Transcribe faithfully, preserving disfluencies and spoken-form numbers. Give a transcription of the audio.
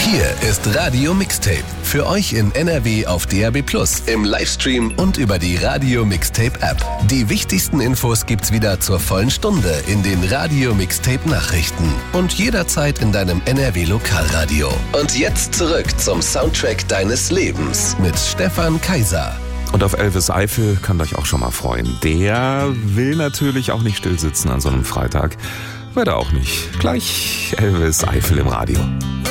Hier ist Radio Mixtape. Für euch in N R W auf D A B plus, im Livestream und über die Radio Mixtape App. Die wichtigsten Infos gibt's wieder zur vollen Stunde in den Radio Mixtape Nachrichten und jederzeit in deinem N R W Lokalradio. Und jetzt zurück zum Soundtrack deines Lebens mit Stefan Kaiser. Und auf Elvis Eifel könnt ihr euch auch schon mal freuen. Der will natürlich auch nicht stillsitzen an so einem Freitag. Wird er auch nicht. Gleich Elvis Eifel im Radio.